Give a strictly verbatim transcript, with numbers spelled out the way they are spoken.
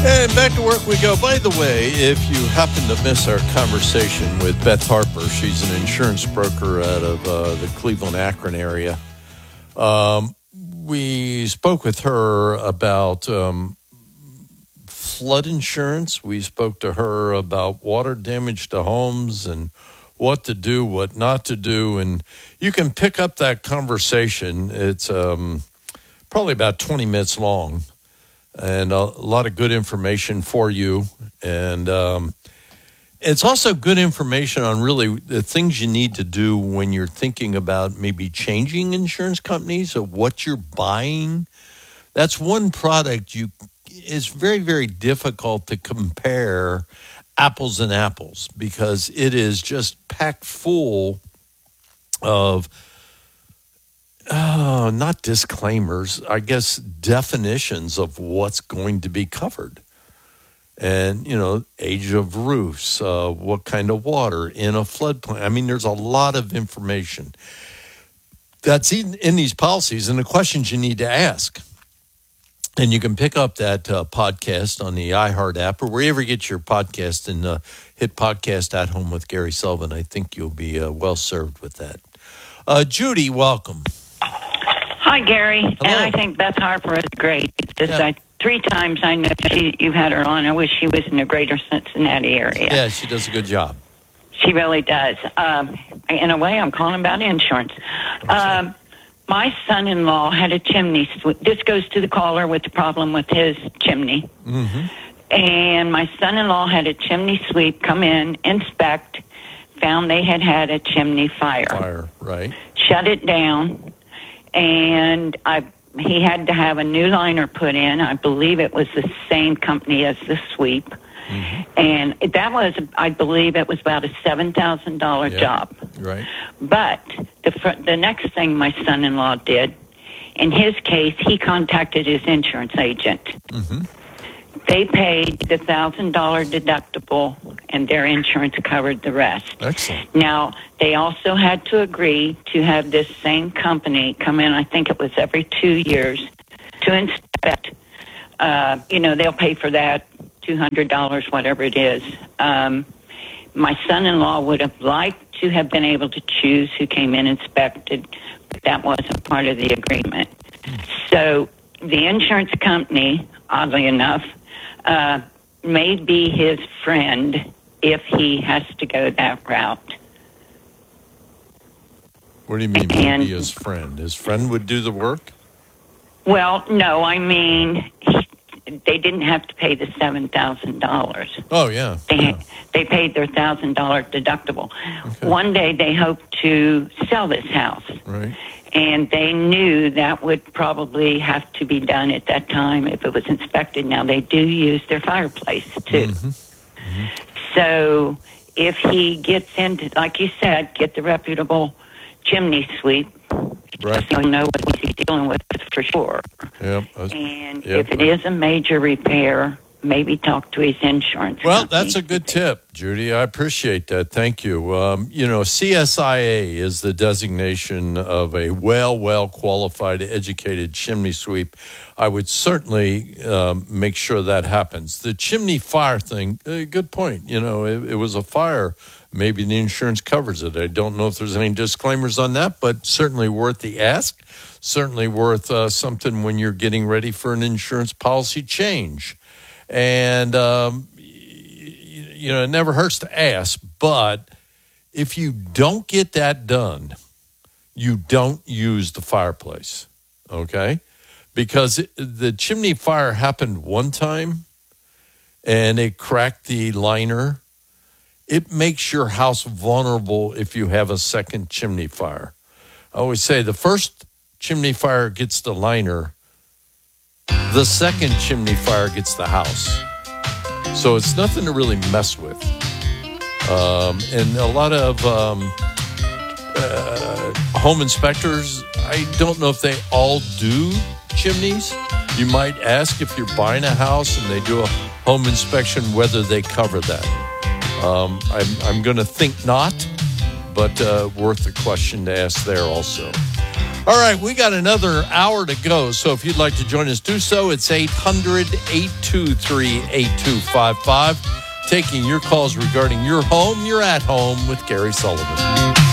And back to work we go. By the way, if you happen to miss our conversation with Beth Harper, she's an insurance broker out of uh, the Cleveland, Akron area. Um, we spoke with her about um, flood insurance. We spoke to her about water damage to homes and what to do, what not to do. And you can pick up that conversation. It's um, probably about twenty minutes long. And a lot of good information for you. And um, it's also good information on really the things you need to do when you're thinking about maybe changing insurance companies or what you're buying. That's one product you it's very, very difficult to compare apples and apples because it is just packed full of Oh, not disclaimers, I guess definitions of what's going to be covered. And, you know, age of roofs, uh, what kind of water in a floodplain. I mean, there's a lot of information that's in, in these policies and the questions you need to ask. And you can pick up that uh, podcast on the iHeart app or wherever you get your podcast and uh, hit Podcast at Home with Gary Sullivan. I think you'll be uh, well served with that. Uh, Judy, welcome. Hi, Gary. Hello. And I think Beth Harper is great. Just Yeah. I, three times I know she, you've had her on. I wish she was in the greater Cincinnati area. Yeah, she does a good job. She really does. Um, in a way, I'm calling about insurance. Um, my son-in-law had a chimney sweep. This goes to the caller with the problem with his chimney. Mm-hmm. And my son-in-law had a chimney sweep come in, inspect, found they had had a chimney fire. Fire, right. Shut it down. And I, he had to have a new liner put in. I believe it was the same company as the sweep. Mm-hmm. And that was, I believe it was about a seven thousand dollars yep. job. Right. But the fr- the next thing my son-in-law did, in his case, he contacted his insurance agent. Mm-hmm. They paid the one thousand dollars deductible, and their insurance covered the rest. Excellent. Now, they also had to agree to have this same company come in, I think it was every two years, to inspect. Uh, you know, they'll pay for that, two hundred dollars, whatever it is. Um, my son-in-law would have liked to have been able to choose who came in and inspected, but that wasn't part of the agreement. So the insurance company, oddly enough, uh, may be his friend if he has to go that route. What do you mean, And, maybe his friend? His friend would do the work? Well, no, I mean, he, they didn't have to pay the seven thousand dollars. Oh, yeah. They, yeah. they paid their one thousand dollars deductible. Okay. One day they hoped to sell this house. Right. And they knew that would probably have to be done at that time if it was inspected. Now, they do use their fireplace, too. Mm-hmm. Mm-hmm. So if he gets into, like you said, get the reputable chimney sweep, Right. he'll know what he's dealing with for sure. Yep. And Yep. if it is a major repair, maybe talk to his insurance Well, company. that's a good tip, Judy. I appreciate that. Thank you. Um, you know, C S I A is the designation of a well, well qualified, educated chimney sweep. I would certainly um, make sure that happens. The chimney fire thing, uh, good point. You know, it, it was a fire. Maybe the insurance covers it. I don't know if there's any disclaimers on that, but certainly worth the ask. Certainly worth uh, something when you're getting ready for an insurance policy change. And, um, you know, it never hurts to ask, but if you don't get that done, you don't use the fireplace, okay? Because it, the chimney fire happened one time and it cracked the liner. It makes your house vulnerable if you have a second chimney fire. I always say the first chimney fire gets the liner, the second chimney fire gets the house. So it's nothing to really mess with. Um, and a lot of um, uh, home inspectors, I don't know if they all do chimneys. You might ask if you're buying a house and they do a home inspection whether they cover that. Um, I'm, I'm going to think not, but uh, worth a question to ask there also. All right, we got another hour to go. So if you'd like to join us, do so. It's eight hundred, eight two three, eight two five five. Taking your calls regarding your home. You're at home with Gary Sullivan.